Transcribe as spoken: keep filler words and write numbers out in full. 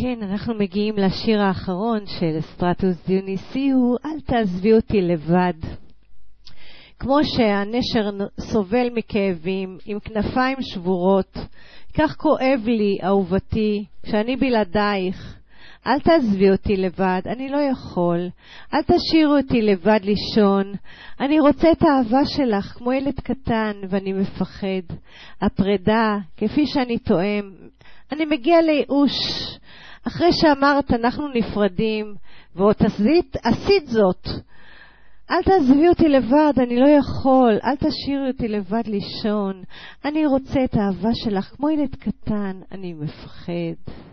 כן, אנחנו מגיעים לשיר האחרון של סטרטוס דיוניסיו, אל תעזבי אותי לבד. כמו שהנשר סובל מכאבים, עם כנפיים שבורות, כך כואב לי, אהובתי, כשאני בלעדייך. אל תעזבי אותי לבד, אני לא יכול. אל תשאירו אותי לבד לישון. אני רוצה את האהבה שלך כמו ילד קטן, ואני מפחד. הפרידה, כפי שאני תואם, אני מגיע לייאוש. אחרי שאמרת אנחנו נפרדים, ועוד עשית, עשית זאת. אל תעזבי אותי לבד, אני לא יכול. אל תשאירי אותי לבד לישון. אני רוצה את האהבה שלך כמו ילד קטן, אני מפחד.